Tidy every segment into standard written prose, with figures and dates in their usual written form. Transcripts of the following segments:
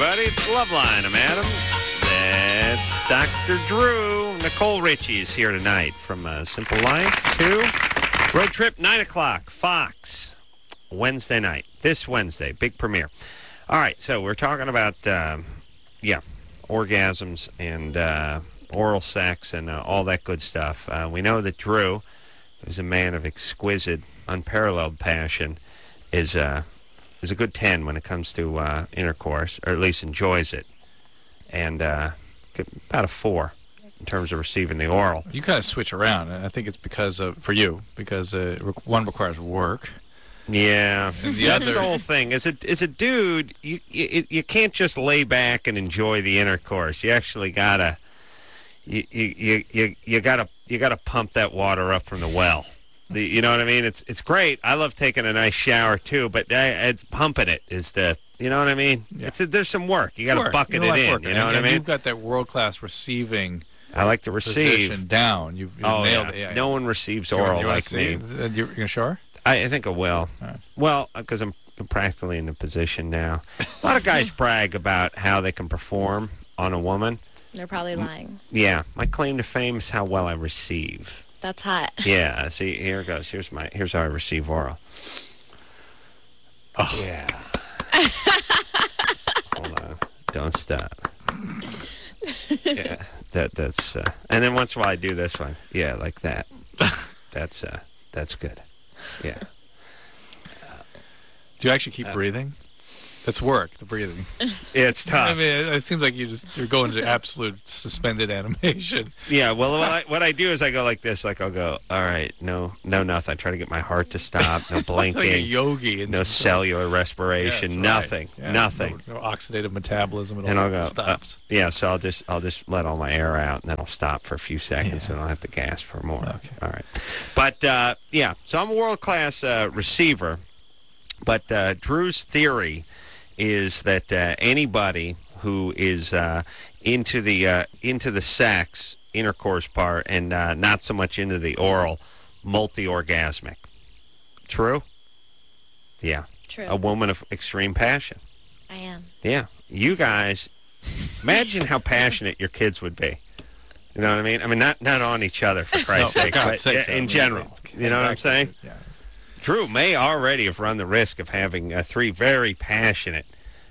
everybody. It's Loveline. I'm Adam. That's Dr. Drew. Nicole Richie is here tonight from Simple Life 2. Road Trip, 9 o'clock, Fox, Wednesday night. This Wednesday, big premiere. All right, so we're talking about, orgasms and oral sex and all that good stuff. We know that Drew, who's a man of exquisite, unparalleled passion, is a good 10 when it comes to intercourse, or at least enjoys it, and about a 4 in terms of receiving the oral. You kind of switch around, and I think it's because for you, because one requires work. Yeah, and that's the whole thing. As a dude, you can't just lay back and enjoy the intercourse. You actually gotta you gotta pump that water up from the well. You know what I mean? It's great. I love taking a nice shower too, but it's pumping it is the. You know what I mean? Yeah. There's some work. You got to bucket it in. You know what I mean? You've got that world class receiving. I like to receive down. You've nailed it. Yeah, no one receives oral like me. You're gonna shower? I think I will. Right. Well, because I'm practically in the position now. A lot of guys brag about how they can perform on a woman. They're probably lying. Yeah, my claim to fame is how well I receive. That's hot. Yeah. See, here it goes. Here's how I receive oral. Oh yeah. Hold on. Don't stop. Yeah. That's and then once in a while I do this one. Yeah, like that. That's good. Yeah. Do you actually keep breathing? That's work, the breathing. It's tough. I mean, it seems like you're going to absolute suspended animation. Yeah, well, what I do is I go like this. Like, I'll go, all right, no, nothing. I try to get my heart to stop, no blinking. Like a yogi. No cellular respiration, nothing, nothing. No oxidative metabolism at all. And I'll go, stops. So I'll just let all my air out, and then I'll stop for a few seconds, and I'll have to gasp for more. Okay. All right. But, so I'm a world-class receiver, but Drew's theory is that anybody who is into the sex intercourse part and not so much into the oral, multi-orgasmic. True? Yeah. True. A woman of extreme passion. I am. Yeah. You guys, imagine how passionate your kids would be. You know what I mean? I mean, not on each other, for Christ's sake, but in general. You know what I'm saying? Yeah. Drew may already have run the risk of having 3 very passionate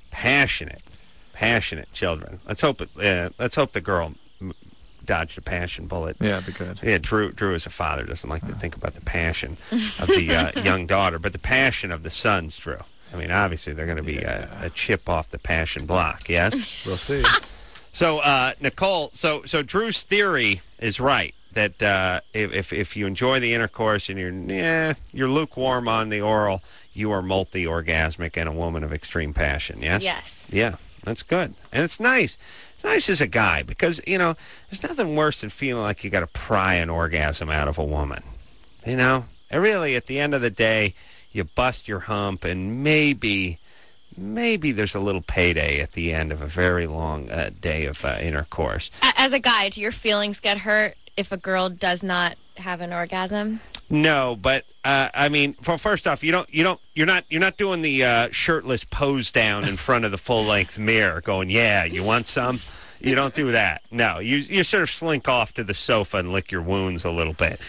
children. Let's hope the girl dodged a passion bullet. Yeah, it'd be good. Yeah, Drew as a father doesn't like to think about the passion of the young daughter, but the passion of the sons, Drew. I mean, obviously they're going to be a chip off the passion block. Yes, we'll see. So, Nicole, so Drew's theory is right. That if you enjoy the intercourse and you're lukewarm on the oral, you are multi-orgasmic and a woman of extreme passion, yes? Yes. Yeah, that's good. And it's nice. It's nice as a guy because, there's nothing worse than feeling like you got to pry an orgasm out of a woman. And really, at the end of the day, you bust your hump and maybe there's a little payday at the end of a very long day of intercourse. As a guy, do your feelings get hurt if a girl does not have an orgasm? No, but I mean, first off, you're not doing the shirtless pose down in front of the full length mirror, going, "Yeah, you want some?" You don't do that. No, you sort of slink off to the sofa and lick your wounds a little bit.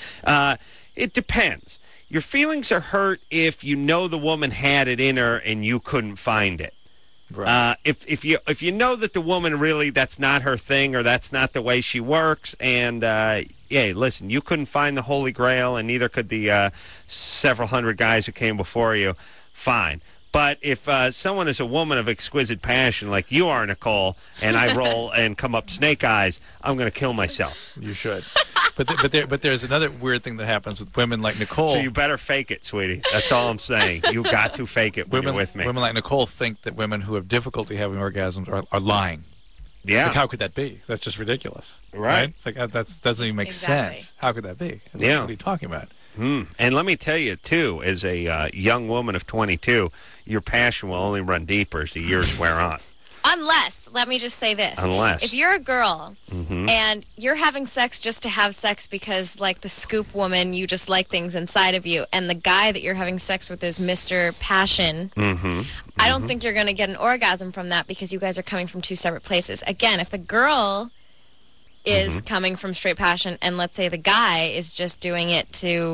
It depends. Your feelings are hurt if you know the woman had it in her and you couldn't find it. Right. If you know that the woman really that's not her thing or that's not the way she works, and listen, you couldn't find the Holy Grail, and neither could the several hundred guys who came before you. Fine. But if someone is a woman of exquisite passion like you are, Nicole, and I roll and come up snake eyes, I'm going to kill myself. You should. But there's another weird thing that happens with women like Nicole. So you better fake it, sweetie. That's all I'm saying. You got to fake it when you're with me. Women like Nicole think that women who have difficulty having orgasms are lying. Yeah. Like, how could that be? That's just ridiculous. Right. It's like that doesn't even make sense. How could that be? What are you talking about? And let me tell you, too, as a young woman of 22, your passion will only run deeper as the years wear on. Unless Unless, let me just say this. Unless. If you're a girl Mm-hmm. and you're having sex just to have sex because, like the Scoop woman, you just like things inside of you, and the guy that you're having sex with is Mr. Passion, Mm-hmm. I don't think you're going to get an orgasm from that because you guys are coming from two separate places. Again, if the girl is Mm-hmm. coming from straight passion and let's say the guy is just doing it to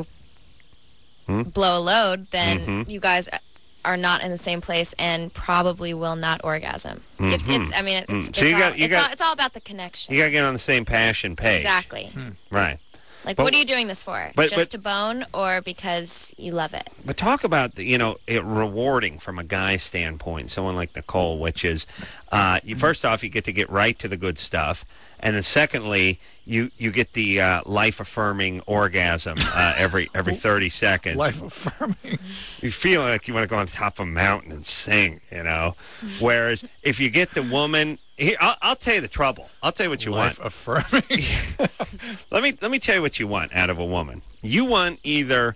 blow a load, then Mm-hmm. you guys are not in the same place and probably will not orgasm. It's, I mean, it's, So it's all about the connection. You got to get on the same passion page. Exactly. Right. Like, But- what are you doing this for? but- Just to bone or because you love it? But talk about, it rewarding from a guy's standpoint, someone like Nicole, which is, first off, you get to get right to the good stuff. And then secondly, you get the life-affirming orgasm every 30 seconds. Life affirming. You feel like you want to go on top of a mountain and sing, Whereas if you get the woman, here, I'll tell you the trouble. I'll tell you what you want. Life affirming. Let me tell you what you want out of a woman. You want either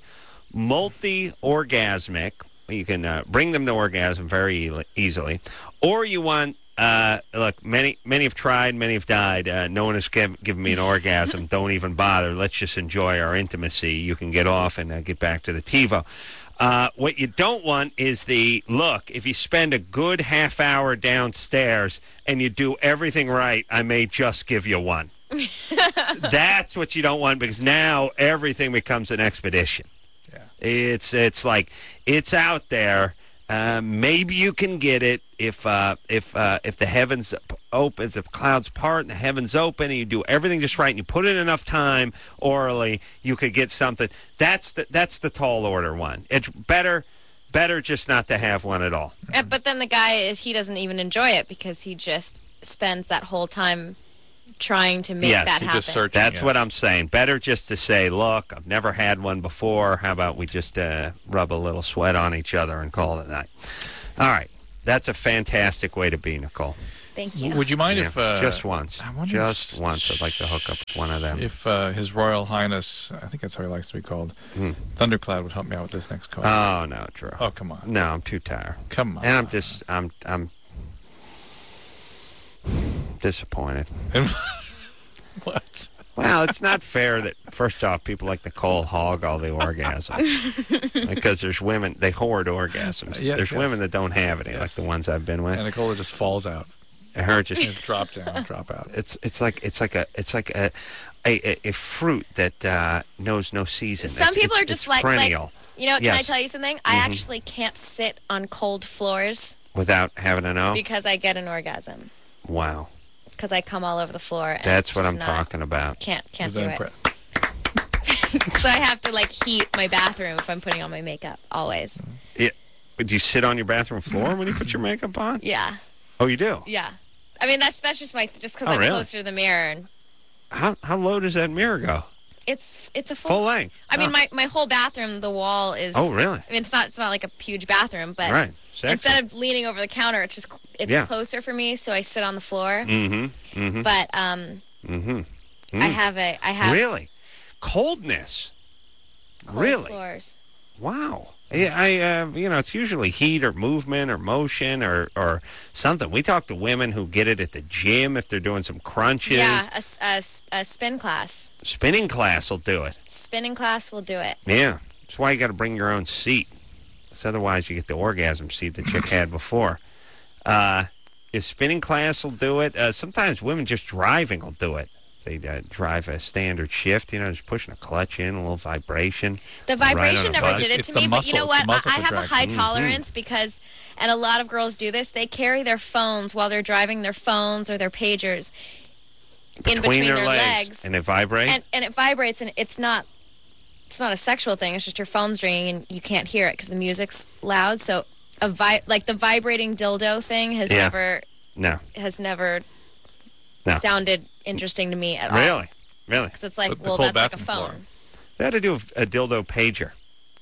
multi-orgasmic, you can bring them to orgasm very easily, or you want, look, many have tried, many have died. No one has given me an orgasm. Don't even bother. Let's just enjoy our intimacy. You can get off and get back to the TiVo. What you don't want is if you spend a good half hour downstairs and you do everything right, I may just give you one. That's what you don't want, because now everything becomes an expedition. Yeah. It's like it's out there. Maybe you can get it if the heavens open, if the clouds part and the heavens open, and you do everything just right, and you put in enough time orally, you could get something. That's the tall order one. It's better just not to have one at all. But then the guy he doesn't even enjoy it because he just spends that whole time trying to make Yes, that he happen. just searching. That's Yes. what I'm saying. Better just to say, look, I've never had one before. How about we just rub a little sweat on each other and call it a night? All right. That's a fantastic way to be, Nicole. Thank you. Would you mind Yeah, if just once. I wonder Just if- once. I'd like to hook up with one of them. If His Royal Highness, I think that's how he likes to be called, Thundercloud would help me out with this next call. Oh no, Drew. Oh, come on. No, I'm too tired. Come on. And I'm disappointed. What? Well, it's not fair that, first off, people like Nicole hog all the orgasms. Because there's women, they hoard orgasms. Yes, there's yes. women that don't have any, like Yes. the ones I've been with. And Nicola just falls out. And her just, Just drop down, drop out. it's like a fruit that knows no season. Some people are just it's like, perennial can I Yes. tell you something? I actually can't sit on cold floors without having to know. because I get an orgasm. Wow, Because I come all over the floor. And that's it's what just I'm not- talking about. Can't Is do that it. impre- So I have to heat my bathroom if I'm putting on my makeup always. Do you sit on your bathroom floor when you put your makeup on? Yeah, Oh, you do. yeah. I mean that's just because Oh, I'm really? closer to the mirror and How low does that mirror go? it's a Full length. I mean Oh. my whole bathroom, the wall is. Oh, really? I mean it's not like a huge bathroom, but Right. Sexy. instead of leaning over the counter, it's Yeah. closer for me, so I sit on the floor. Mm-hmm. Mm-hmm. But Mm-hmm. I have Really? Coldness. cold Really? floors. Wow. Yeah, it's usually heat or movement or motion or something. We talk to women who get it at the gym if they're doing some crunches. Yeah, a spin class. Spinning class will do it. Spinning class will do it. Yeah. That's why you got to bring your own seat. 'Cause otherwise you get the orgasm seat that chick had before. If spinning class will do it. Sometimes women just driving will do it. They drive a standard shift, just pushing a clutch in, a little vibration. The Right on vibration a never bus. did it It's to the me, but you know muscle- it's what? the muscle I have a high contraction. tolerance because, and a lot of girls do this, they carry their phones while they're driving their phones or their pagers in between their legs. And they vibrate? And it vibrates, and it's not a sexual thing. It's just your phone's ringing, and you can't hear it because the music's loud. So the vibrating dildo thing has Yeah. never No. sounded interesting to me at all. Really? Really? Because it's like, The well, cold that's like a bathroom floor. phone. They had to do a dildo pager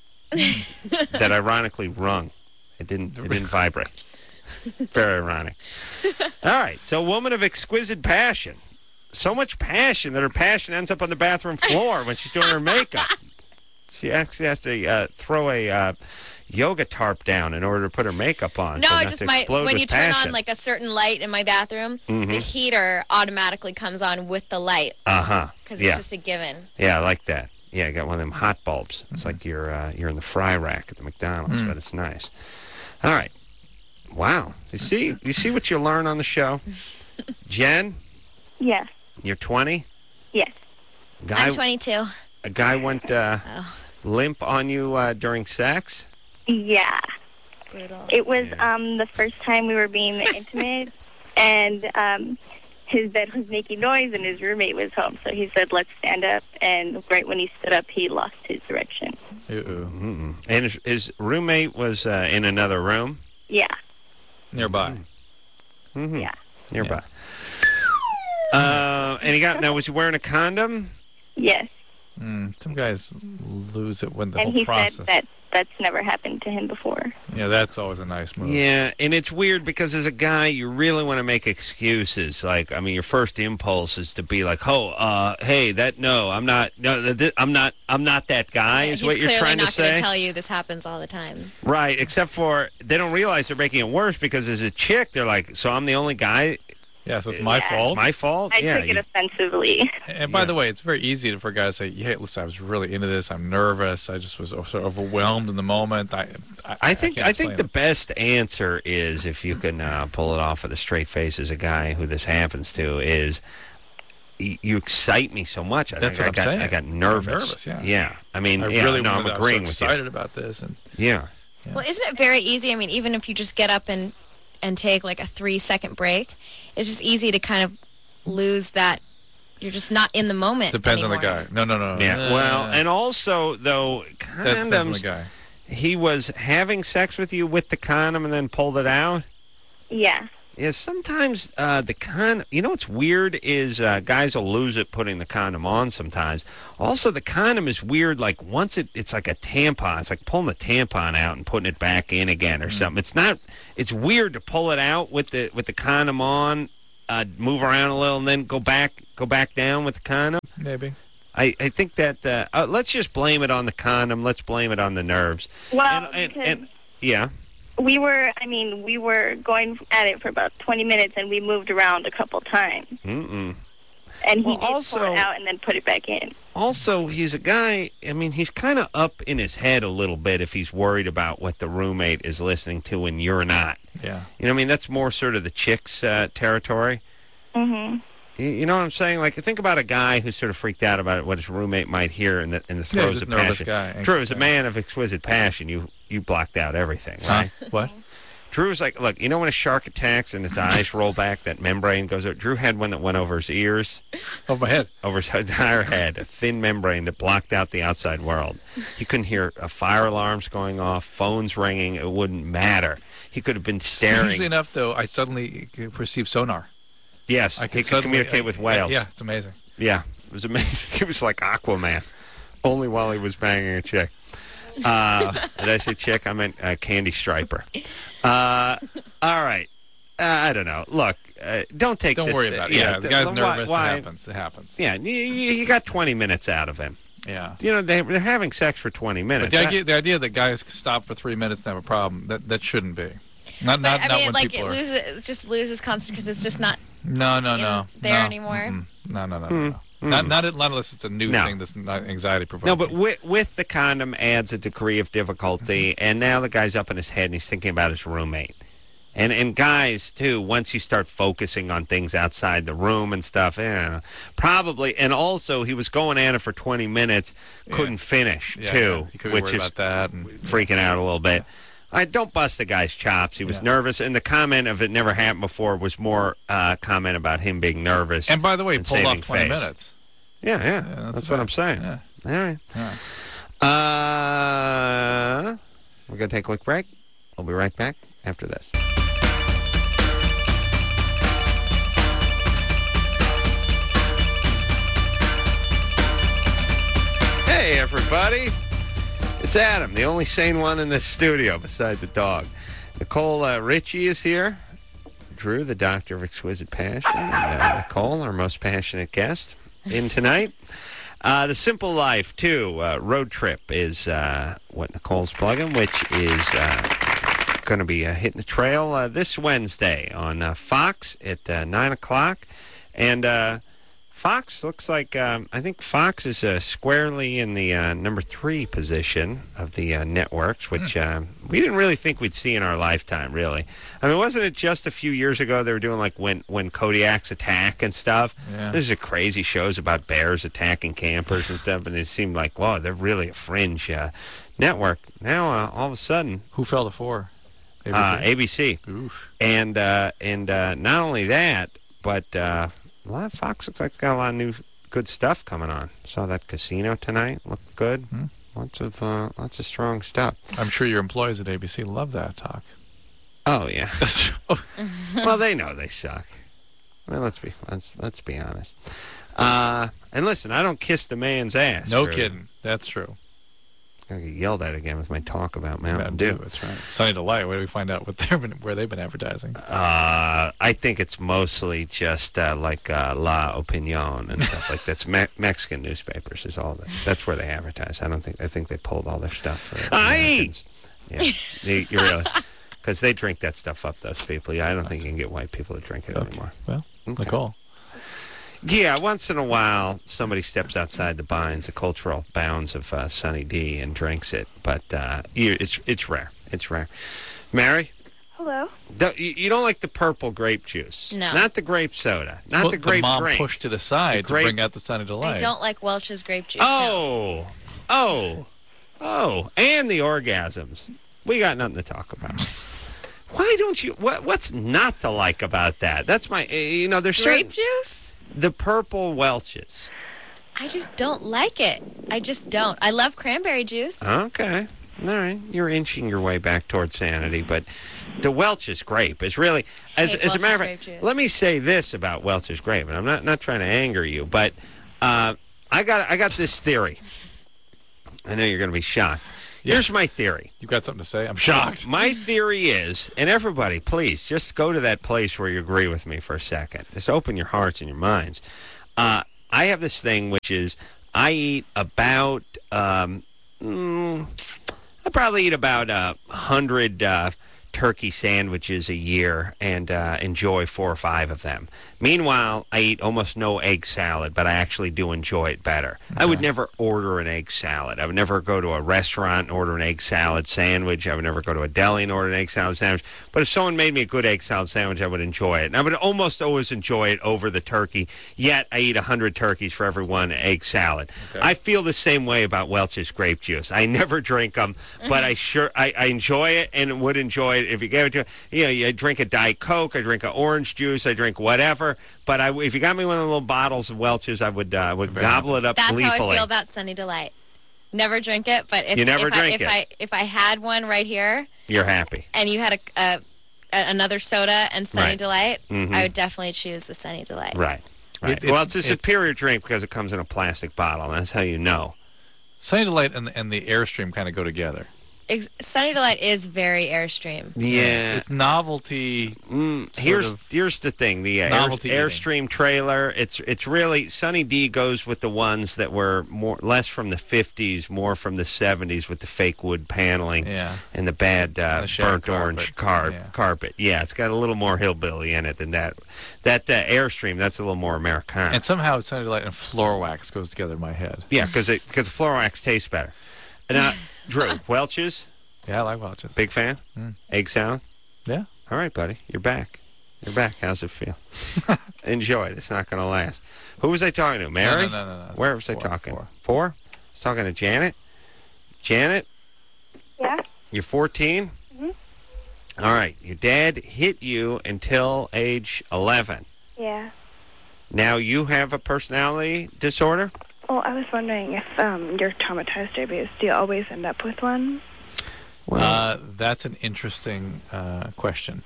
that ironically rung. It didn't vibrate. Very ironic. All right. So, a woman of exquisite passion. So much passion that her passion ends up on the bathroom floor when she's doing her makeup. She actually has to throw a yoga tarp down in order to put her makeup on. No, so not just to when explode you with turn passion. on like a certain light in my bathroom, the heater automatically comes on with the light because Yeah. it's just a given. Yeah, I like that. Yeah, I got one of them hot bulbs. It's like you're in the fry rack at the McDonald's, but it's nice. All right. Wow. You see what you learn on the show? Jen, Yes. you're 20? Yes. I'm 22. A guy went limp on you during sex? Yeah. Brutal. It was the first time we were being intimate, and his bed was making noise, and his roommate was home. So he said, "Let's stand up." And right when he stood up, he lost his direction. Uh-oh. And his roommate was in another room? Yeah. Nearby. Yeah. Nearby. And was he wearing a condom? Yes. Some guys lose it when the And whole he process. said that's never happened to him before. Yeah, that's always a nice move. Yeah, and it's weird because as a guy, you really want to make excuses. Like, I mean, your first impulse is to be like, hey, I'm not that guy, is what you're trying to He's clearly not say. going to tell you this happens all the time. Right, except for they don't realize they're making it worse because as a chick, they're like, so I'm the only guy? Yeah, so it's my Yeah. fault. It's my fault? I took it offensively. And by the way, it's very easy for a guy to say, "Hey, listen, I was really into this. I'm nervous. I just was so overwhelmed in the moment." I think can't explain the it. best answer is, if you can pull it off with a straight face as a guy who this happens to, is you excite me so much. That's what I'm saying. I got nervous. You're nervous, yeah. Yeah. I mean, I yeah, really no, I'm wanted- agreeing I was with so excited about this, and you. Yeah. Well, isn't it very easy? I mean, even if you just get up and take like a 3-second break, it's just easy to kind of lose that. You're just not in the moment. depends on anymore. the guy. No. Yeah. Well, and also, though, that depends on the condoms, guy. he was having sex with you with the condom and then pulled it out? Yeah. Yeah, sometimes the condom, you know what's weird is guys will lose it putting the condom on sometimes. Also, the condom is weird, like once it's like a tampon. It's like pulling the tampon out and putting it back in again or something. It's weird to pull it out with the condom on, move around a little, and then go back down with the condom. Maybe. I think that, let's just blame it on the condom. Let's blame it on the nerves. Well, and yeah. we were going at it for about 20 minutes, and we moved around a couple times. Mm-mm. And he Well, did pull also- it out and then put it back in. Also, he's a guy, I mean, he's kind of up in his head a little bit if he's worried about what the roommate is listening to and you're not. Yeah. You know what I mean? That's more sort of the chick's territory. Mm-hmm. You know what I'm saying? Like, think about a guy who's sort of freaked out about what his roommate might hear in the throes just of nervous passion. guy, Drew, as a anxious man of exquisite passion, you blocked out everything, right? What? Drew's like, look, you know when a shark attacks and his eyes roll back, that membrane goes over? Drew had one that went over his ears, Over my head. over his entire head, a thin membrane that blocked out the outside world. He couldn't hear fire alarms going off, phones ringing. It wouldn't matter. He could have been staring. Strangely enough, though, I suddenly perceived sonar. Yes, I he could suddenly- communicate with whales. Yeah, it's amazing. Yeah, it was amazing. He was like Aquaman, only while he was banging a chick. Did I say chick? I meant Candy Striper. All right. I don't know. Look, don't take Don't this. worry about it. Yeah, the guy's why- nervous. why- It happens. It happens. Yeah, you got 20 minutes out of him. Yeah. You know, they're having sex for 20 minutes. But the idea that guys stop for 3 minutes and have a problem, that shouldn't be. Not But, I mean, when like, people are. it just loses constant because it's just not No. there no. anymore. Mm-mm. No. Not unless it's a new No. thing that's not anxiety provoking. No, but with the condom adds a degree of difficulty, and now the guy's up in his head and he's thinking about his roommate. And guys, too, once you start focusing on things outside the room and stuff, probably, and also he was going at it for 20 minutes, couldn't finish, too, he could be which worried is about that. And, freaking out a little bit. All right, don't bust the guy's chops. He was Yeah. nervous, and the comment of it never happened before was more comment about him being nervous. And by the way, he and pulled off saving 20 face. minutes. Yeah, that's that's what bad. I'm saying. Yeah. All right. Yeah. We're going to take a quick break. I'll be right back after this. Hey, everybody. It's Adam, the only sane one in this studio beside the dog. Nicole Ritchie is here. Drew, the doctor of exquisite passion. And Nicole, our most passionate guest, in tonight. The Simple Life, too. Road Trip is what Nicole's plugging, which is going to be hitting the trail this Wednesday on Fox at 9 o'clock. And Fox looks like, I think Fox is squarely in the number 3 position of the networks, which we didn't really think we'd see in our lifetime, really. I mean, wasn't it just a few years ago they were doing like when Kodiaks attack and stuff? Yeah. There's crazy shows about bears attacking campers and stuff, and it seemed like, whoa, they're really a fringe network. Now, all of a sudden... Who fell to 4? ABC. Oof. And not only that, but... a lot of Fox looks like got a lot of new good stuff coming on. Saw that Casino tonight. Looked good. Lots of strong stuff. I'm sure your employees at ABC love that talk. Oh yeah. Well, they know they suck. Well, let's be honest. And listen, I don't kiss the man's ass. No kidding. That's true. I get yelled at again with my talk about Mountain Dew. That's right. Sunny Delight. Where do we find out where they've been advertising? I think it's mostly just like La Opinion and stuff like that's Mexican newspapers is all that. That's where they advertise. I think they pulled all their stuff for Americans. Yeah, you really because they drink that stuff up. Those people. Yeah, I don't think you can get white people to drink it anymore. Well, okay. Nicole. Yeah, once in a while, somebody steps outside the cultural bounds of Sunny D and drinks it, but it's rare. It's rare. Mary? Hello? You don't like the purple grape juice? No. Not the grape soda. Not the grape the mom drink. pushed to the side to bring out the Sunny Delight. I don't like Welch's grape juice. Oh, and the orgasms. We got nothing to talk about. Why don't you? What's not to like about that? That's my. There's grape juice. The purple Welch's. I just don't like it. I just don't. I love cranberry juice. Okay. All right. You're inching your way back towards sanity, but the Welch's grape is really, as a matter of fact, let me say this about Welch's grape, and I'm not trying to anger you, but I got this theory. I know you're going to be shocked. Here's my theory. You got something to say? I'm shocked. My theory is, and everybody, please, just go to that place where you agree with me for a second. Just open your hearts and your minds. I have this thing, which is I eat about, I probably eat about 100 turkey sandwiches a year and enjoy 4 or 5 of them. Meanwhile, I eat almost no egg salad, but I actually do enjoy it better. Okay. I would never order an egg salad. I would never go to a restaurant and order an egg salad sandwich. I would never go to a deli and order an egg salad sandwich. But if someone made me a good egg salad sandwich, I would enjoy it. And I would almost always enjoy it over the turkey, yet I eat 100 turkeys for every one egg salad. Okay. I feel the same way about Welch's grape juice. I never drink them, but I enjoy it and would enjoy it if you gave it to me. I drink a Diet Coke, I drink an orange juice, I drink whatever. But if you got me one of the little bottles of Welch's, I would gobble it up gleefully. That's how I feel about Sunny Delight. Never drink it, but if I had one right here, you're happy. And you had another soda and Sunny Delight, mm-hmm. I would definitely choose the Sunny Delight. Right. It's a superior drink because it comes in a plastic bottle, and that's how you know. Sunny Delight and the Airstream kind of go together. Sunny Delight is very Airstream. Yeah. It's novelty. Here's the thing. The Airstream trailer, it's really, Sunny D goes with the ones that were less from the 50s, more from the 70s with the fake wood paneling and the bad burnt orange carpet. Yeah, it's got a little more hillbilly in it than that. That Airstream, that's a little more Americana. And somehow Sunny Delight and floor wax goes together in my head. Yeah, because the floor wax tastes better. Now, Drew, Welch's? Yeah, I like Welch's. Big fan? Egg salad? Yeah. All right, buddy. You're back. How's it feel? Enjoy it. It's not going to last. Who was I talking to? Mary? No. Where was I talking? 4? I was talking to Janet. Janet? Yeah? You're 14? Mm-hmm. All right. Your dad hit you until age 11. Yeah. Now you have a personality disorder? Well, I was wondering if you're traumatized diabetes, do you always end up with one? Well, that's an interesting question.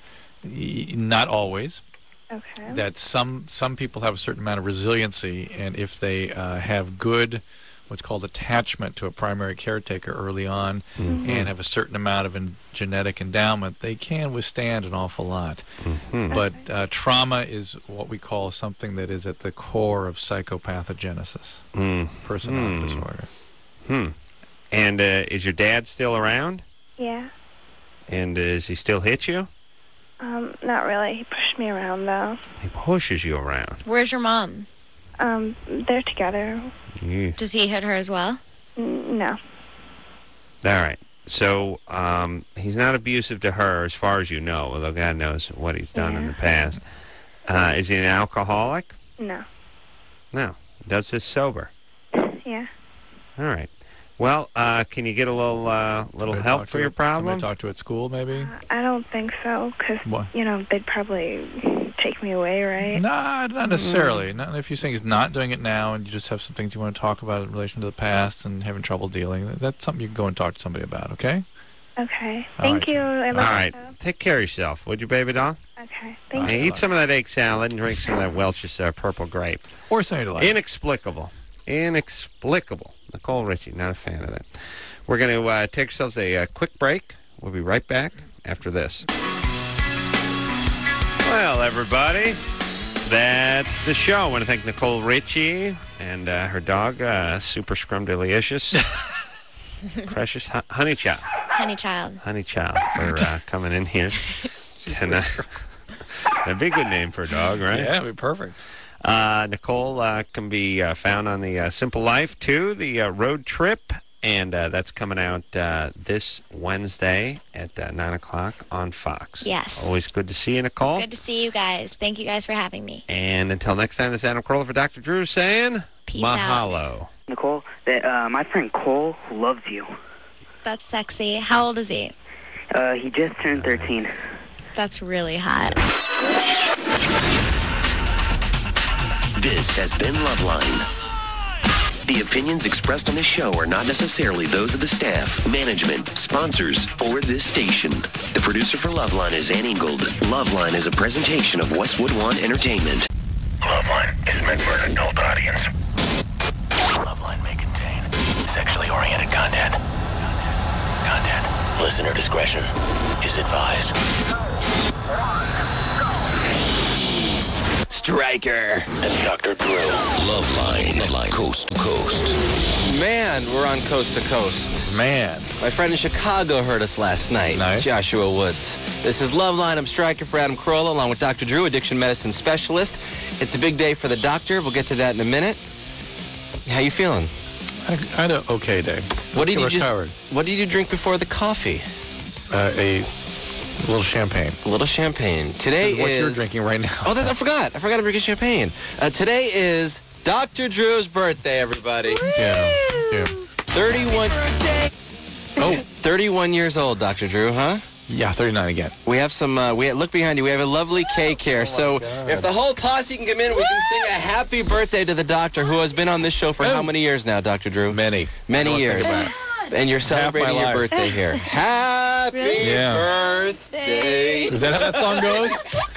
Not always. Okay. That some people have a certain amount of resiliency, and if they have good what's called attachment to a primary caretaker early on and have a certain amount of genetic endowment, they can withstand an awful lot. But trauma is what we call something that is at the core of psychopathogenesis, personality disorder. And is your dad still around? Yeah. And does he still hit you? Not really. He pushed me around, though. He pushes you around. Where's your mom? They're together. Yeah. Does he hit her as well? No. All right. So he's not abusive to her as far as you know, although God knows what he's done in the past. Is he an alcoholic? No. No. Does this sober? Yeah. All right. Well, can you get a little help for your problem? Somebody talk to at school, maybe? I don't think so, because, they'd probably take me away, right? No, not necessarily. Not if you think he's not doing it now and you just have some things you want to talk about in relation to the past and having trouble dealing. That's something you can go and talk to somebody about, okay? Okay. Thank you. I love All right. Take care of yourself, would you, baby doll? Okay. Thank you. Eat some of that egg salad and drink some of that Welch's purple grape. Or something like Inexplicable. Nicole Richie, not a fan of that. We're going to take ourselves a quick break. We'll be right back after this. Well, everybody, that's the show. I want to thank Nicole Richie and her dog, Super Scrumdiddlyicious, Precious Honey Child. Honey Child. Honey Child for coming in here. And, that'd be a good name for a dog, right? Yeah, it'd be perfect. Nicole can be found on the Simple Life 2, the road trip, and that's coming out this Wednesday at 9 o'clock on Fox. Yes. Always good to see you, Nicole. Good to see you guys. Thank you guys for having me. And until next time, this is Adam Carolla for Dr. Drew saying Peace mahalo. out. Nicole, my friend Cole loves you. That's sexy. How old is he? He just turned 13. That's really hot. This has been Loveline. The opinions expressed on this show are not necessarily those of the staff, management, sponsors, or this station. The producer for Loveline is Ann Ingold. Loveline is a presentation of Westwood One Entertainment. Loveline is meant for an adult audience. Loveline may contain sexually oriented content. Listener discretion is advised. Stryker and Dr. Drew. Loveline, coast to coast. Man, we're on coast to coast. Man. My friend in Chicago heard us last night. Nice. Joshua Woods. This is Loveline. I'm Stryker for Adam Carolla, along with Dr. Drew, addiction medicine specialist. It's a big day for the doctor. We'll get to that in a minute. How you feeling? I had an okay day. What did Recovered. you drink before the coffee? A little champagne. A little champagne. Today What is... you're drinking right now. Oh, I forgot. I'm drinking champagne. Today is Dr. Drew's birthday, everybody. Yeah. 31... Oh, 31 years old, Dr. Drew, huh? Yeah, 39 again. We have some, look behind you. We have a lovely cake here. So if the whole posse can come in, we can sing a happy birthday to the doctor who has been on this show for how many years now, Dr. Drew? Many years. And you're celebrating your life. birthday here. Happy birthday. Is that how that song goes?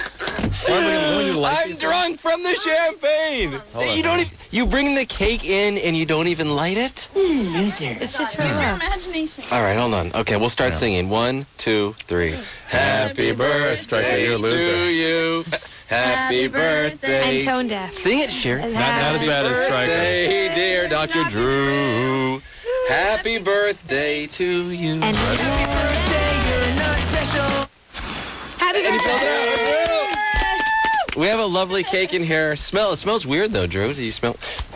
I'm drunk from the champagne. You bring the cake in and you don't even light it? It's just for your imagination. All right, hold on. Okay, we'll start singing. 1, 2, 3. Happy birthday to you. Happy birthday. I'm tone deaf. Sing it, Sherry. Not as bad as Stryker. Hey, dear Dr. Drew. Happy birthday to you. And happy birthday, you're not special. Happy birthday. We have a lovely cake in here. It smells weird, though, Drew. Do you smell?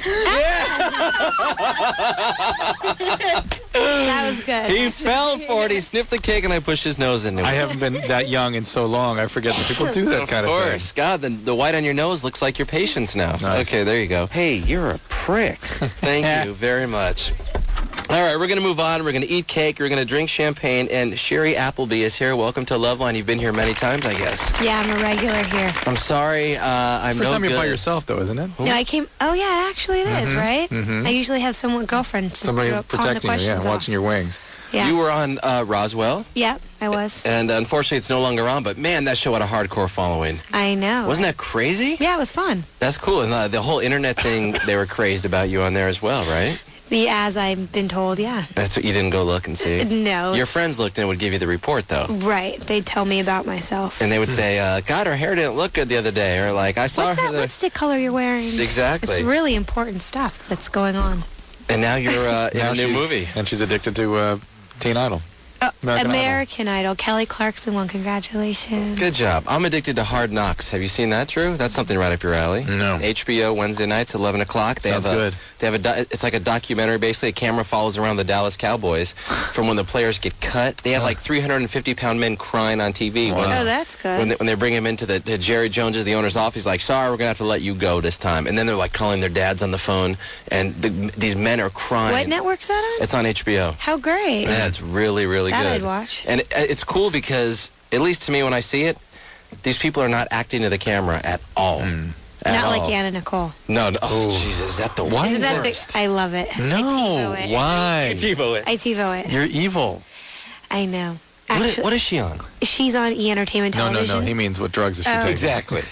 That was good. He fell for it. He sniffed the cake, and I pushed his nose into it. I haven't been that young in so long. I forget that people do that kind of thing. Of course. God, the white on your nose looks like your patience now. Nice. Okay, there you go. Hey, you're a prick. Thank you very much. All right, we're going to move on. We're going to eat cake. We're going to drink champagne. And Sherry Appleby is here. Welcome to Loveline. You've been here many times, I guess. Yeah, I'm a regular here. I'm sorry. I'm First no time good. you're by yourself, though, isn't it? No, I came... Oh, yeah, actually it is, right? I usually have someone, girlfriend, Somebody calling the protecting you, questions watching your wings. Yeah. You were on Roswell. Yep, I was. And unfortunately, it's no longer on. But, man, that show had a hardcore following. I know. Wasn't that crazy? Yeah, it was fun. That's cool. And the whole internet thing, they were crazed about you on there as well, right? As I've been told, yeah. That's what you didn't go look and see? No. Your friends looked and would give you the report, though. Right. They'd tell me about myself. And they would say, God, her hair didn't look good the other day. Or like, I saw What's her... that lipstick color you're wearing? Exactly. It's really important stuff that's going on. And now you're in a new movie. And she's addicted to Teen Idol. American Idol. Kelly Clarkson won. Congratulations. Good job. I'm addicted to Hard Knocks. Have you seen that, Drew? That's something right up your alley. No. HBO Wednesday nights, 11 o'clock. Sounds good. They have it's like a documentary. Basically, a camera follows around the Dallas Cowboys from when the players get cut. They have like 350-pound men crying on TV. Wow. Oh, that's good. When they bring him into the Jerry Jones, the owner's office, he's like, sorry, we're going to have to let you go this time. And then they're like calling their dads on the phone, and these men are crying. What network's that on? It's on HBO. How great. Yeah, it's really, really That good. I'd watch. And it's cool because, at least to me when I see it, these people are not acting to the camera at all. At Not all. like Anna Nicole. No. Oh, Jesus, is that the Why Isn't that worst? I love it. No, I TiVo it. why? TiVo it. I TiVo it. You're evil. I know. What is she on? She's on E! Entertainment Television. No. He means what drugs is she Oh. taking? Exactly.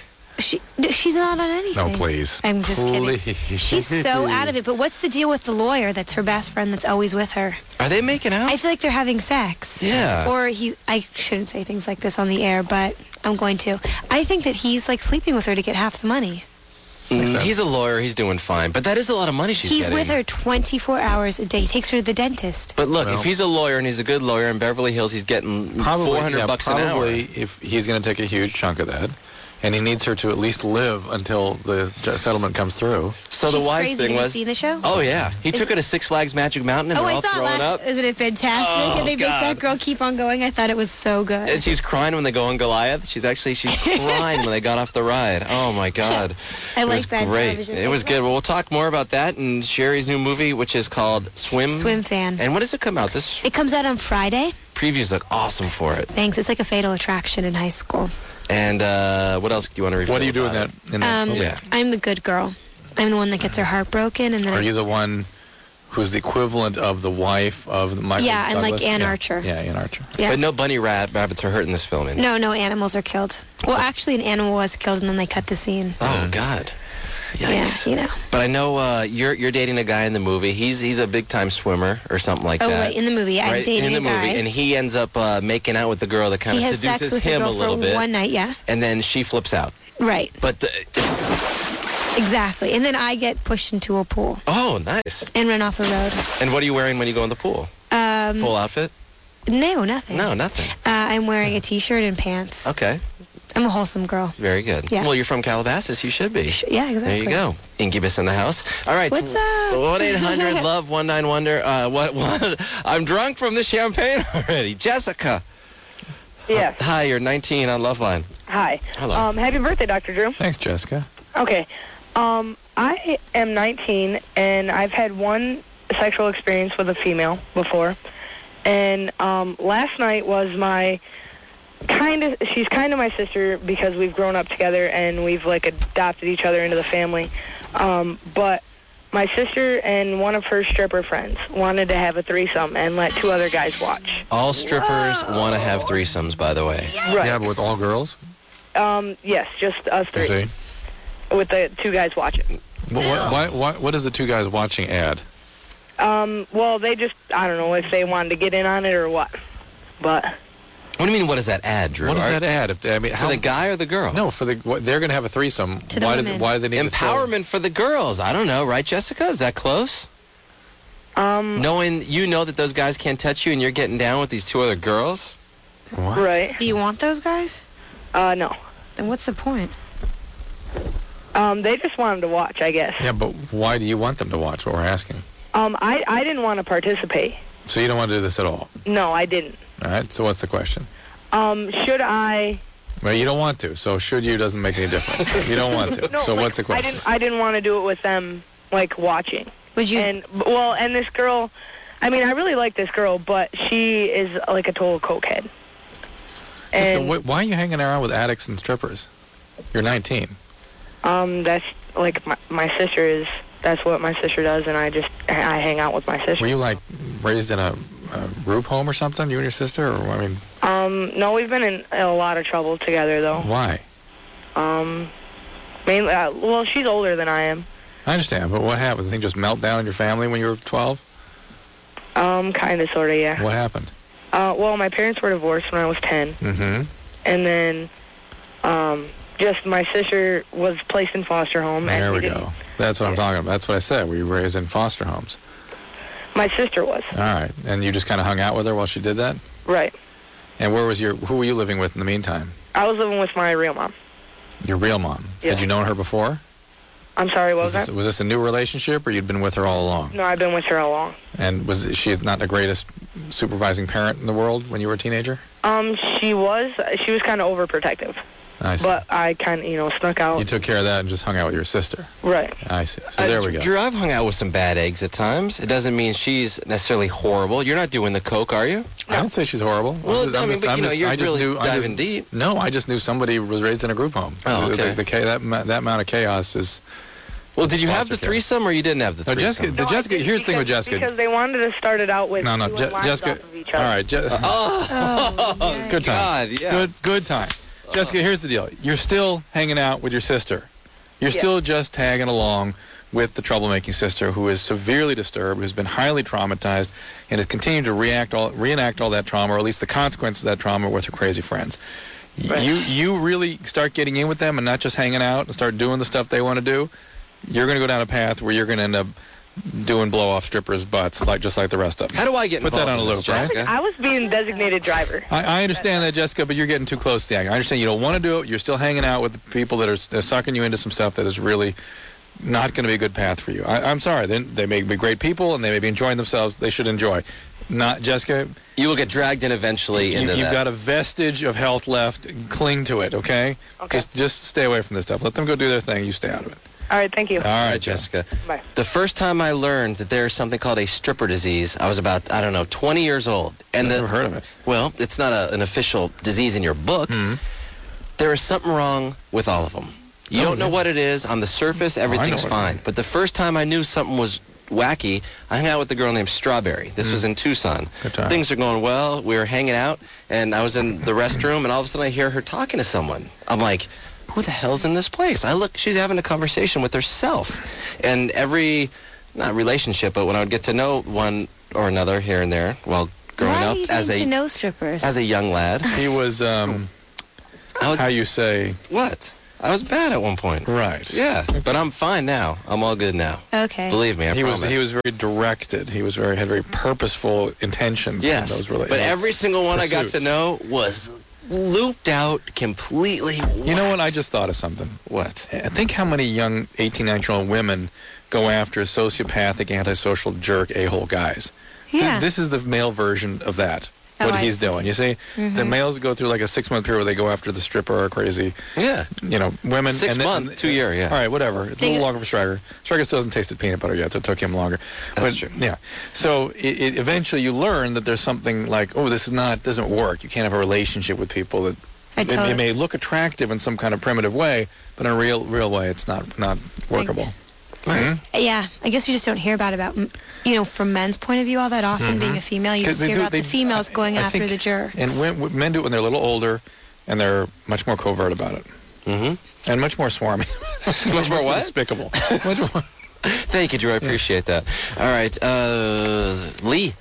She's not on anything. No, please. I'm just kidding. Please. She's so out of it. But what's the deal with the lawyer that's her best friend that's always with her? Are they making out? I feel like they're having sex. Yeah. Or I shouldn't say things like this on the air, but I'm going to. I think that he's like sleeping with her to get half the money. He's a lawyer. He's doing fine. But that is a lot of money she's He's getting. with her 24 hours a day. He takes her to the dentist. But look, Well- if he's a lawyer and he's a good lawyer in Beverly Hills, he's getting Probably, $400 an hour. probably if he's going to take a huge chunk of that, and he needs her to at least live until the settlement comes through. So She's the wife crazy. thing Have you was... seen the show? Oh, yeah. He took her to Six Flags Magic Mountain, and Oh, they're I all saw it throwing last. up. Isn't it fantastic? Oh, and they make God. that girl keep on going. I thought it was so good. And she's crying when they go on Goliath. She's crying when they got off the ride. Oh, my God. I It like was bad great. television. It was good. Well, we'll talk more about that and Sherry's new movie, which is called Swim. Swim Fan. And when does it come out? This It comes out on Friday. previews look awesome for it. Thanks. It's like a Fatal Attraction in high school. And what else do you want to reveal? What do you do in about that? In that movie? Yeah. I'm the good girl. I'm the one that gets her heart broken, and then Are you the one who's the equivalent of the wife of Michael Yeah, I'm like Douglas? Ann Yeah. Archer. Yeah, Ann Archer. Yeah. But no bunny rabbits are hurt in this film. is there? No animals are killed. Well, actually, an animal was killed, and then they cut the scene. Oh, God. Yikes. Yeah, you know. But I know you're dating a guy in the movie. He's a big time swimmer or something like Oh, that. right, in the movie, I'm Right, dating in the a guy. movie, and he ends up making out with the girl that kind He of has sex seduces with a him a girl little for bit, one night, yeah. and then she flips out. Right, But it's exactly. And then I get pushed into a pool nice. and run off a road. And what are you wearing when you go in the pool? Full outfit? No, nothing. No, nothing. I'm wearing a T-shirt and pants. Okay, I'm a wholesome girl. very good. Yeah. Well, you're from Calabasas. You should be. Yeah, exactly. There you go. Incubus in the house. All right. What's up? 1-800-LOVE-19-WONDER. What? I'm drunk from the champagne already. Jessica. Yes. Hi, you're 19 on Loveline. Hi. Hello. Happy birthday, Dr. Drew. Thanks, Jessica. Okay. I am 19, and I've had one sexual experience with a female before. And last night was she's kind of my sister because we've grown up together and we've, like, adopted each other into the family. But my sister and one of her stripper friends wanted to have a threesome and let two other guys watch. All strippers want to have threesomes, by the way. Right. Yeah, but with all girls? Yes, just us You three. see? With the two guys watching. What does the two guys watching add? Well, they just, I don't know if they wanted to get in on it or what. But What do you mean, what does that add, Drew? What does that add? To the guy or the girl? No, they're going to have a threesome. To the women. Why do they need Empowerment for the girls. I don't know, right, Jessica? Is that close? Knowing that those guys can't touch you and you're getting down with these two other girls? What? Right. Do you want those guys? No. Then what's the point? They just wanted to watch, I guess. Yeah, but why do you want them to watch? What we're asking. I didn't want to participate. So you don't want to do this at all? No, I didn't. All right. So what's the question? Should I? Well, you don't want to. So should you doesn't make any difference. You don't want to. No, so like, what's the question? I didn't want to do it with them, like, watching. Would you? And this girl, I mean, I really like this girl, but she is like a total cokehead. Jessica, And why are you hanging around with addicts and strippers? You're 19. that's like my sister is. That's what my sister does, and I hang out with my sister. Were you like raised in a group home or something? You and your sister, or I mean? No, we've been in a lot of trouble together, though. Why? Mainly, well, she's older than I am, I understand, but what happened? The thing just melt down in your family when you were 12? Kind of, sort of, yeah. What happened? Well, my parents were divorced when I was 10. Mm-hmm. And then just my sister was placed in foster home. There and we go. That's what I'm talking about. That's what I said. We were raised in foster homes. My sister was. All right. And you just kind of hung out with her while she did that? Right. And who were you living with in the meantime? I was living with my real mom. Your real mom? Yeah. Had you known her before? I'm sorry, what was that? Was this a new relationship, or you'd been with her all along? No, I've been with her all along. And was she not the greatest supervising parent in the world when you were a teenager? She was kind of overprotective. I see. But I kind of, snuck out. You took care of that and just hung out with your sister. Right. I see. So there we go. Drew, I've hung out with some bad eggs at times. It doesn't mean she's necessarily horrible. You're not doing the coke, are you? I don't say she's horrible. Well, you're really diving deep. No, I just knew somebody was raised in a group home. Oh, okay. That amount of chaos is... Well, did you have the threesome or you didn't have the threesome? Jessica, here's the thing with Jessica. Because they wanted to start it out with Jessica. Off of each other. All right. Good time. God, yes. Good time. Jessica, here's the deal. You're still hanging out with your sister. You're still just tagging along with the troublemaking sister who is severely disturbed, who's been highly traumatized, and has continued to reenact all that trauma, or at least the consequences of that trauma, with her crazy friends. Right. You really start getting in with them and not just hanging out and start doing the stuff they want to do, you're going to go down a path where you're going to end up doing blow-off strippers' butts, just like the rest of them. How do I get Put that on a loop, right? I was being designated driver. I understand that, Jessica, but you're getting too close to the act. I understand you don't want to do it. You're still hanging out with the people that are sucking you into some stuff that is really not going to be a good path for you. I'm sorry. They may be great people, and they may be enjoying themselves. They should enjoy. Not, Jessica. You will get dragged in eventually into that. You've got a vestige of health left. Cling to it, okay? Okay. Just stay away from this stuff. Let them go do their thing. You stay out of it. All right, thank you. All right, Jessica. Bye. The first time I learned that there's something called a stripper disease, I was about, 20 years old. And I've never heard of it. Well, it's not an official disease in your book. Mm-hmm. There is something wrong with all of them. You don't know what it is. On the surface, everything's fine. But the first time I knew something was wacky, I hung out with a girl named Strawberry. This was in Tucson. Good time. Things are going well. We were hanging out, and I was in the restroom, and all of a sudden I hear her talking to someone. I'm like, who the hell's in this place? I look, she's having a conversation with herself. And not relationship, but when I would get to know one or another here and there while growing Why up are you as getting to know strippers? as a young lad. He was, how you say... What? I was bad at one point. Right. Yeah, but I'm fine now. I'm all good now. Okay. Believe me, I promise. He was very directed. He had very purposeful intentions in those relationships. But every single one I got to know was looped out completely. You know what? I just thought of something. What? I think how many young 18, 19-year-old women go after sociopathic, antisocial jerk a-hole guys. Yeah. This is the male version of that. Oh, What I he's see. doing. You see, the males go through like a 6-month period where they go after the stripper or crazy. Yeah. Women. 6 months, 2 year, yeah. All right, whatever. It's a little longer for Striker. Striker still hasn't tasted peanut butter yet, so it took him longer. That's true. Yeah. So eventually you learn that there's something like, doesn't work. You can't have a relationship with people that it may look attractive in some kind of primitive way, but in a real way, it's not workable. Right. Yeah, I guess you just don't hear about from men's point of view all that often. Being a female, you just hear about the females going after the jerks. And men do it when they're a little older, and they're much more covert about it. Mm-hmm. And much more swarmy. Much more what? Despicable. Much more. Thank you, Drew. I appreciate that. All right, Lee.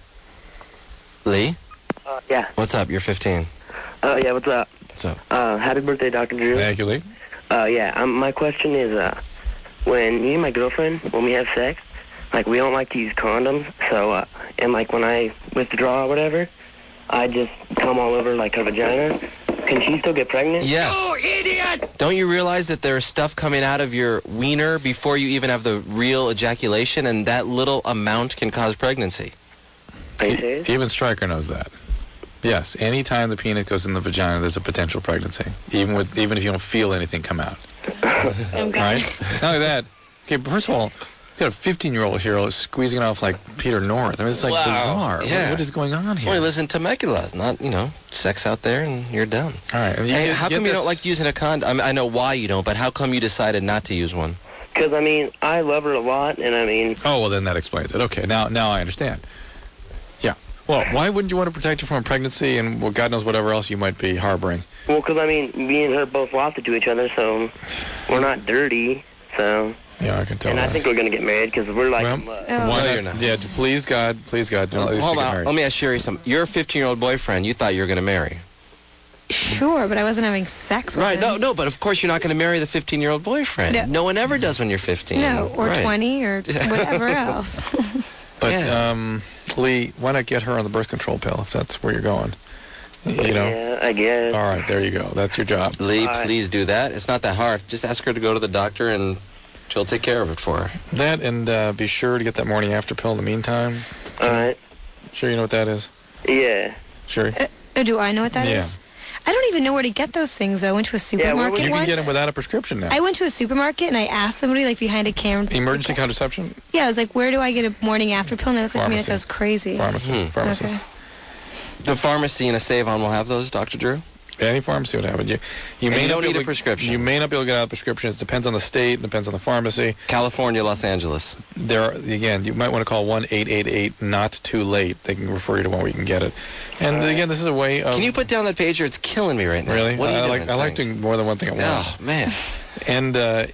Lee? Yeah. What's up? You're 15. Yeah, what's up? What's up? Happy birthday, Dr. Drew. Thank you, Lee. Yeah, my question is, when me and my girlfriend, when we have sex, we don't like to use condoms, so, and, when I withdraw or whatever, I just come all over, her vagina. Can she still get pregnant? Yes. Oh, idiot! Don't you realize that there's stuff coming out of your wiener before you even have the real ejaculation, and that little amount can cause pregnancy? Are you serious? Even Stryker knows that. Yes, anytime the penis goes in the vagina, there's a potential pregnancy, even if you don't feel anything come out. Right? Not only that, okay, first of all, you've got a 15-year-old here squeezing it off like Peter North. I mean, it's bizarre. Yeah. What is going on here? Well, listen, Temecula, not, sex out there and you're done. All right. And how come you don't like using a condom? I know why you don't, but how come you decided not to use one? Because, I love her a lot, and Oh, well, then that explains it. Okay, now I understand. Yeah. Well, why wouldn't you want to protect her from a pregnancy and, well, God knows whatever else you might be harboring? Well, because, me and her both lost it to each other, so we're not dirty, so... Yeah, I can tell And that. I think we're going to get married because we're like in love. Why No, you're not. Yeah, please God, don't let these Hold people get on. married. Let me ask Sherry something. Your 15-year-old boyfriend, you thought you were going to marry. Sure, but I wasn't having sex with Right. him. No, but of course you're not going to marry the 15-year-old boyfriend. No. No one ever does when you're 15. No, or Right. 20 or whatever else. But Yeah. Lee, why not get her on the birth control pill if that's where you're going? You know. Yeah, I guess. All right, there you go. That's your job. Lee, All right. please do that. It's not that hard. Just ask her to go to the doctor and she'll take care of it for her. That and be sure to get that morning after pill in the meantime. All right. Sure, you know what that is. Yeah. Sure. Do I know what that is? Yeah. I don't even know where to get those things, though. I went to a supermarket You can once. get them without a prescription now. I went to a supermarket and I asked somebody, like, behind a counter. Emergency contraception? Yeah, I was like, where do I get a morning after pill? And they looked at me like I was crazy. Pharmacist. Okay. The pharmacy in a Save-On will have those, Dr. Drew? Any pharmacy would have it. You may you not don't be need able a to- prescription. You may not be able to get out a prescription. It depends on the state. It depends on the pharmacy. California, Los Angeles. There are, again, you might want to call 1-888 not too late. They can refer you to one where you can get it. And again, this is a way of... Can you put down that pager? It's killing me right now. Really? What are you I doing? like Thanks. doing more than one thing at once. Oh, man. And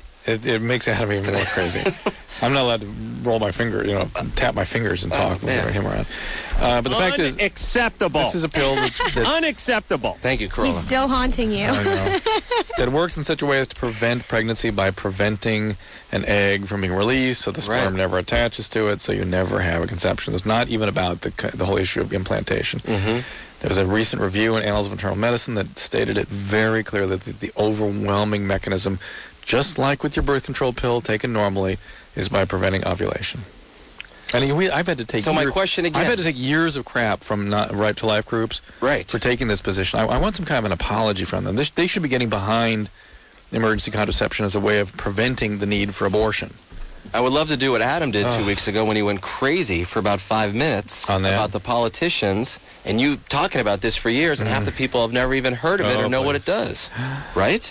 it makes Adam even more crazy. I'm not allowed to roll my finger, tap my fingers and talk with him around. But the fact is, unacceptable. this is a pill that's Unacceptable. Thank you, He's Corolla. still haunting you. I know. that works in such a way as to prevent pregnancy by preventing an egg from being released, so the sperm Right. never attaches to it, so you never have a conception. It's not even about the whole issue of implantation. Mm-hmm. There was a recent review in Annals of Internal Medicine that stated it very clearly that the overwhelming mechanism, just like with your birth control pill taken normally, is by preventing ovulation. And I've had to take. So my question again- I've had to take years of crap from Right to Life groups, Right. for taking this position. I want some kind of an apology from them. They should be getting behind emergency contraception as a way of preventing the need for abortion. I would love to do what Adam did 2 weeks ago when he went crazy for about 5 minutes On that? about the politicians, and you talking about this for years, and half the people have never even heard of it or know what it does. Right?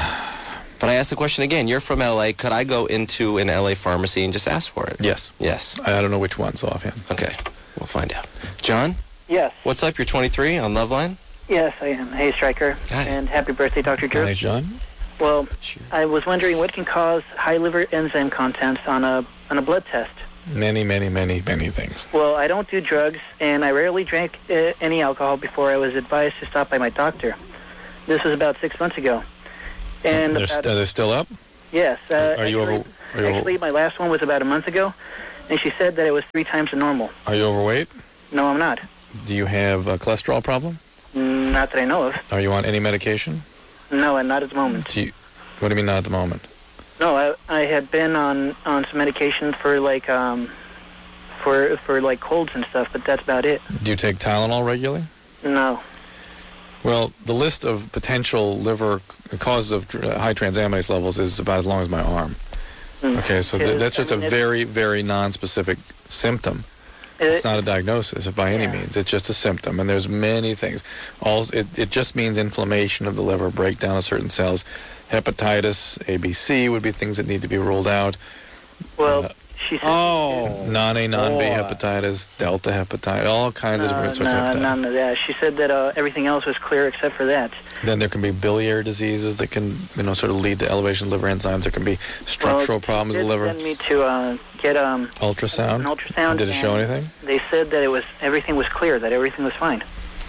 But I asked the question again. You're from L.A. Could I go into an L.A. pharmacy and just ask for it? Yes. Yes. I don't know which ones offhand. Okay. We'll find out. John? Yes. What's up? You're 23 on Loveline? Yes, I am. Hey, Stryker. Hi. And happy birthday, Dr. Drew. Nice, John. Well, I was wondering what can cause high liver enzyme contents on a blood test. Many, many, many, many things. Well, I don't do drugs, and I rarely drank any alcohol before I was advised to stop by my doctor. This was about 6 months ago. And Are they still up? yes. Are you over? Actually, my last one was about a month ago, and she said that it was 3 times the normal. Are you overweight? No, I'm not. Do you have a cholesterol problem? Not that I know of. Are you on any medication? No, and not at the moment. What do you mean not at the moment? No, I had been on some medication for like for like colds and stuff, but that's about it. Do you take Tylenol regularly? No. Well, the list of potential liver causes of high transaminase levels is about as long as my arm. Okay, so that's just a very, very non-specific symptom. It's not a diagnosis by any means. It's just a symptom, and there's many things. It just means inflammation of the liver, breakdown of certain cells. Hepatitis, ABC would be things that need to be ruled out. Well, she said... Non-A, non-B hepatitis, delta hepatitis, all kinds of different sorts of hepatitis. None of that. She said that everything else was clear except for that. Then there can be biliary diseases that can, sort of lead to elevation of liver enzymes. There can be structural problems of the liver. They sent me to get ultrasound. an ultrasound. Did it show anything? They said that everything was clear, that everything was fine.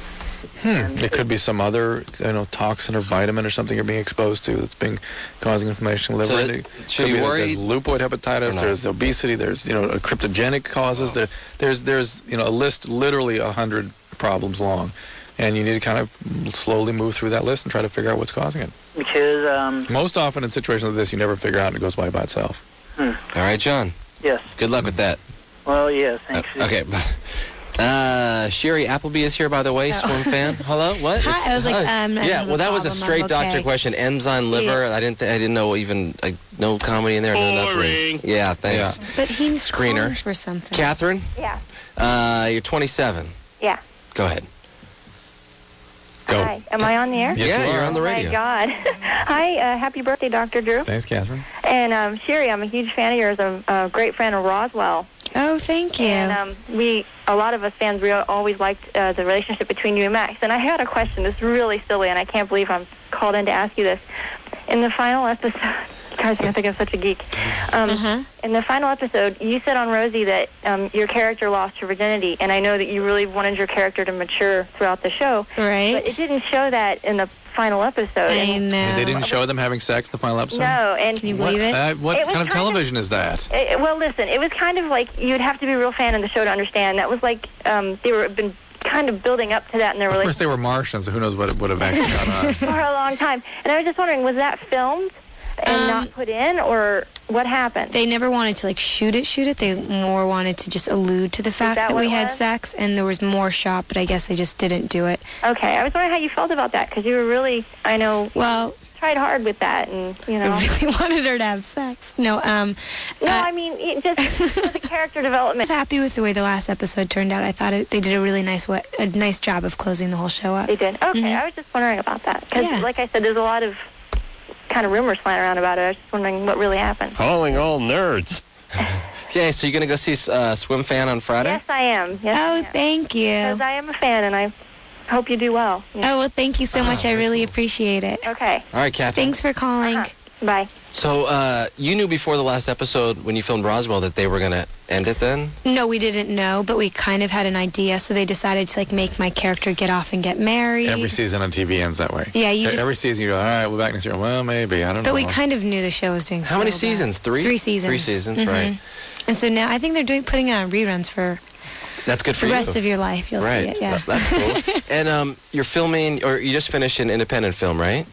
It could be some other, toxin or vitamin or something you're being exposed to that's causing inflammation in the liver. Should you worry? There's leukoid hepatitis. There's obesity. There's cryptogenic causes. There's a list literally 100 problems long, and you need to kind of slowly move through that list and try to figure out what's causing it. Because most often in situations like this, you never figure out and it goes by itself. All right, John. Yes. Good luck with that. Well, yes, thanks. Okay. Sherry Appleby is here, by the way, swim fan. Hello, what? Hi, I was like, yeah. Well, that was a straight doctor question. Enzyme liver. I didn't know even no comedy in there. Boring. Nothing. Yeah, thanks. Yeah. But he's Screener calling for something. Catherine. Yeah. You're 27. Yeah. Go ahead. Go. Hi. Am I on the air? Yes, you're on the radio. Oh, my God. Hi. Happy birthday, Dr. Drew. Thanks, Catherine. And Sherry, I'm a huge fan of yours. I'm a great friend of Roswell. Oh, thank you. And a lot of us fans, we always liked the relationship between you and Max. And I had a question. It's really silly, and I can't believe I'm called in to ask you this. In the final episode, Gosh, I think I'm such a geek. In the final episode, you said on Rosie that your character lost her virginity, and I know that you really wanted your character to mature throughout the show. Right. But it didn't show that in the final episode. I know. And they didn't show them having sex the final episode? No, and Can you believe it? What It was kind of television is that? well, listen, it was kind of like you'd have to be a real fan of the show to understand. That was like they were been kind of building up to that in their Of course, relationship they were Martians, so who knows what would have actually gone on. for a long time. And I was just wondering, was that filmed and not put in, or what happened? They never wanted to like shoot it. They more wanted to just allude to the fact that we had sex, and there was more shot, but I guess they just didn't do it. Okay, I was wondering how you felt about that, because you were really, I know, tried hard with that, and you know. I really wanted her to have sex. No, I mean, it just for the character development. I was happy with the way the last episode turned out. I thought they did a really nice job of closing the whole show up. They did. Okay, I was just wondering about that, because like I said, there's a lot of kind of rumors flying around about it. I was just wondering what really happened. Calling all nerds. Okay, so you're going to go see Swim Fan on Friday? Yes, I am. Yes, I am. Thank you. Because I am a fan, and I hope you do well. Oh, well, thank you so much. I really appreciate it. Okay. All right, Kathy. Thanks for calling. Bye. So you knew before the last episode when you filmed Roswell that they were going to end it then? No, we didn't know, but we kind of had an idea, so they decided to like make my character get off and get married. Every season on TV ends that way. Yeah, every season you go, all right, we'll be back next year. Well, maybe. I don't know. But we kind of knew the show was doing How many seasons? Bad. 3 seasons. 3 seasons, right. And so now I think they're putting it on rereruns for That's good for the you. rest of your life. You'll see it, yeah. That's cool. And you're filming, or you just finished an independent film, right?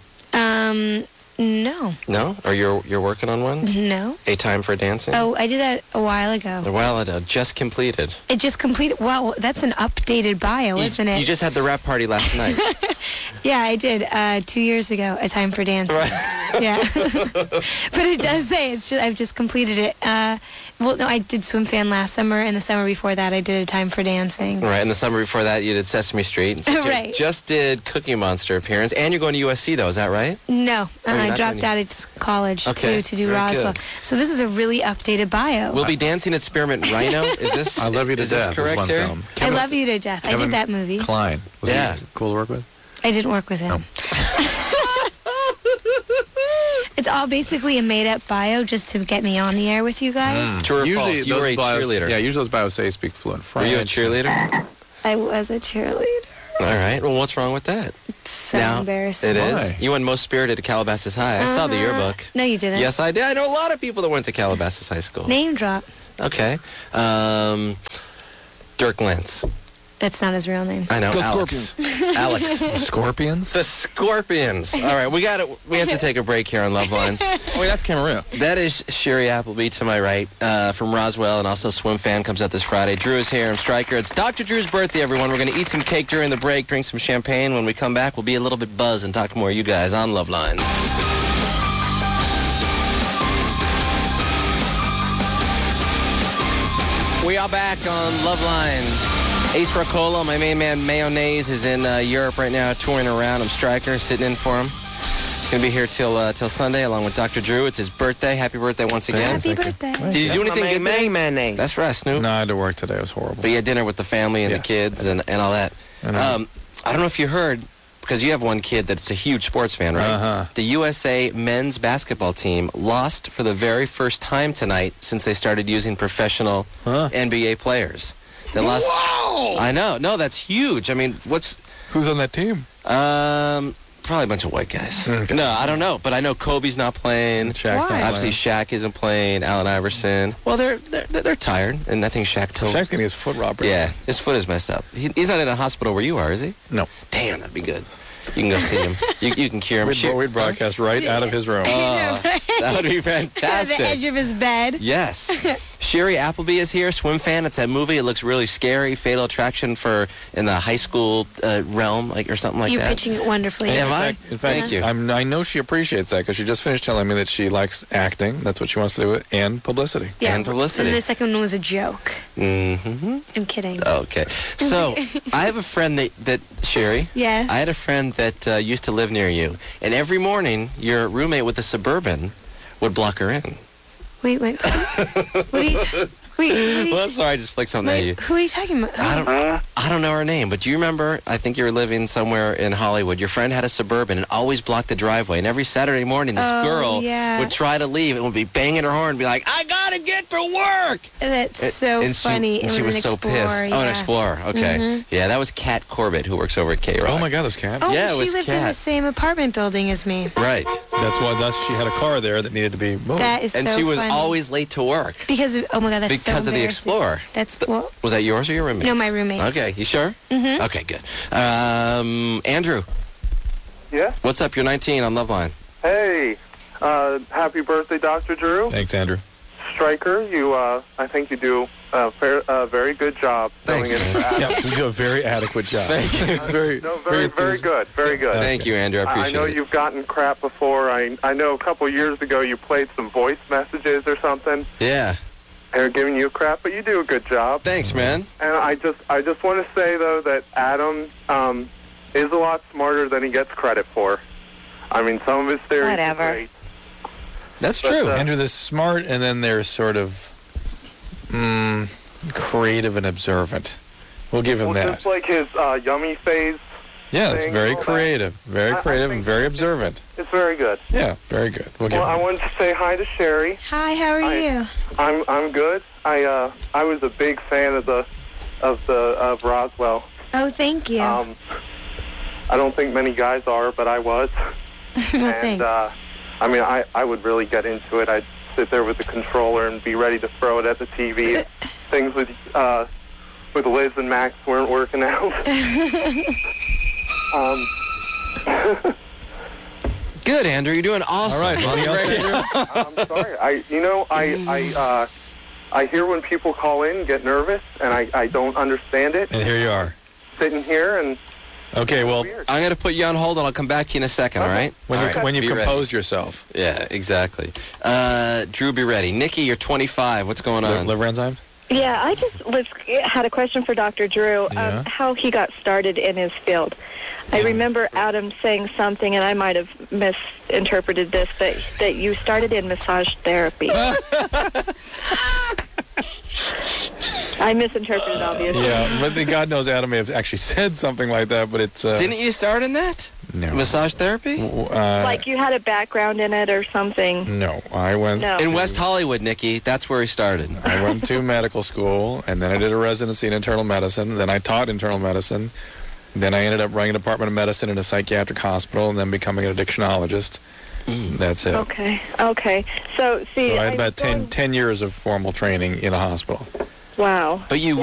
No. No? Or you're working on one? No. A Time for Dancing? Oh, I did that a while ago. A while ago. Just completed. It just completed. Wow, that's an updated bio, isn't it? You just had the rap party last night. Yeah, I did 2 years ago. A Time for Dancing. Right. Yeah. But it does say I've just completed it. Well, no, I did Swim Fan last summer, and the summer before that, I did A Time for Dancing. Right, and the summer before that, you did Sesame Street. And since Right. You just did Cookie Monster appearance, and you're going to USC, though, is that right? No, you're I not dropped doing- out of college Okay, to do very Roswell. good. So this is a really updated bio. We'll be dancing at Spearmint Rhino. Is this? I Love You to is this Death correct was one here? film. I Love You to Death. I Kevin did that movie. Kline. Was Yeah. he cool to work with? I didn't work with him. It's all basically a made-up bio just to get me on the air with you guys. True or Usually false? You were a bios, cheerleader. Yeah, usually those bios say speak fluent Were French. you a cheerleader? I was a cheerleader. All right. Well, what's wrong with that? So Now, embarrassing. It is. Why? You won Most Spirited at Calabasas High. I saw the yearbook. No, you didn't. Yes, I did. I know a lot of people that went to Calabasas High School. Name drop. Okay. Dirk Lentz. That's not his real name. I know. Go Alex. Alex. Scorpions? The Scorpions. All right, we have to take a break here on Loveline. Oh, wait, that's Camarillo. That is Sherry Appleby to my right from Roswell, and also Swim Fan comes out this Friday. Drew is here. I'm Stryker. It's Dr. Drew's birthday, everyone. We're going to eat some cake during the break, drink some champagne. When we come back, we'll be a little bit buzzed and talk to more of you guys on Loveline. We are back on Loveline. Ace Rocola, my main man Mayonnaise, is in Europe right now, touring around. I'm Stryker, sitting in for him. Going to be here till Sunday, along with Dr. Drew. It's his birthday. Happy birthday once again. Happy birthday. Did you do anything good today? Mayonnaise. That's right, Snoop. No, I had to work today. It was horrible. But you had dinner with the family and the Yes, kids and all that. And, I don't know if you heard, because you have one kid that's a huge sports fan, right? Uh-huh. The USA men's basketball team lost for the very first time tonight since they started using professional NBA players. They lost. Wow! I know. No, that's huge. I mean, Who's on that team? probably a bunch of white guys. Okay. No, I don't know. But I know Kobe's not playing. Shaq's not Obviously, playing. Shaq isn't playing. Allen Iverson. Well, they're tired, and I think Shaq told. Shaq's getting his foot robbed. Yeah, his foot is messed up. He's not in a hospital where you are, is he? No. Damn, that'd be good. You can go see him. You can cure him. We'd broadcast right out of his room. That would be fantastic. The edge of his bed. Yes. Sherry Appleby is here, Swim Fan. It's that movie. It looks really scary. Fatal Attraction in the high school realm, or something like You're that. pitching it wonderfully. Am I? In fact, Thank you. I know she appreciates that because she just finished telling me that she likes acting. That's what she wants to do, and publicity. Yeah. And publicity. And the second one was a joke. Mm-hmm. I'm kidding. Okay. So, I have a friend that Sherry. Yes. I had a friend that used to live near you, and every morning your roommate with the Suburban would block her in. Wait. What are you... Wait, what are you... Well, I'm sorry, I just flicked something at you. Wait, who are you talking about? I don't. I don't know her name, but do you remember, I think you were living somewhere in Hollywood, your friend had a Suburban and always blocked the driveway, and every Saturday morning this girl would try to leave and would be banging her horn and be like, I gotta get to work! That's so funny. She was so pissed. Yeah. Oh, an Explorer, okay. Mm-hmm. Yeah, that was Kat Corbett, who works over at K-Rock. Oh my God, that's Kat. Oh, yeah, it was she lived in the same apartment building as me. Right. That's why she had a car there that needed to be moved. That is and so she was funny. always late to work. Because of, oh my God, that's because so of the embarrassing. Explorer. That's, well... Was that yours or your roommate's? No, my roommate's. Okay, you sure? Mm-hmm. Okay, good. Andrew. Yeah? What's up? You're 19 on Loveline. Hey, happy birthday, Dr. Drew. Thanks, Andrew. Stryker, you, I think you do a very good job. Thanks. Yeah, we do a very adequate job. Thank you. Very good. Very good. Thank you, Andrew. I appreciate it. I know you've gotten crap before. I know a couple years ago you played some voice messages or something. Yeah. They're giving you crap, but you do a good job. Thanks, man. And I just want to say, though, that Adam is a lot smarter than he gets credit for. I mean, some of his theories are great. That's true. Andrew, there's smart, and then there's sort of creative and observant. We'll give him that. Just like his yummy phase. Yeah, it's very creative. Very creative and very observant. It's very good. Yeah, very good. Well, I wanted to say hi to Sherry. Hi, how are you? I'm good. I was a big fan of Roswell. Oh, thank you. I don't think many guys are, but I was. Thanks. I mean, I would really get into it. I'd sit there with the controller and be ready to throw it at the TV. Things with Liz and Max weren't working out. Good, Andrew. You're doing awesome. All right, I'm sorry. I hear when people call in, get nervous, and I don't understand it. And here you are. Sitting here and... Okay, well... I'm going to put you on hold, and I'll come back to you in a second, all right? When you've Be composed ready. yourself. Yeah, exactly. Drew, be ready. Nikki, you're 25. What's going on? Liver enzymes? Yeah, I just had a question for Dr. Drew, Yeah. how he got started in his field. I remember Adam saying something, and I might have misinterpreted this, that you started in massage therapy. I misinterpreted, obviously. Yeah, but God knows Adam may have actually said something like that, but it's... Didn't you start in that? No. Massage therapy? Like you had a background in it or something. No, I went... No. In West Hollywood, Nikki. That's where he started. I went to medical school, and then I did a residency in internal medicine. Then I taught internal medicine. Then I ended up running a department of medicine in a psychiatric hospital, and then becoming an addictionologist. That's it. Okay. So, see... So I had about 10 years of formal training in a hospital. Wow. But you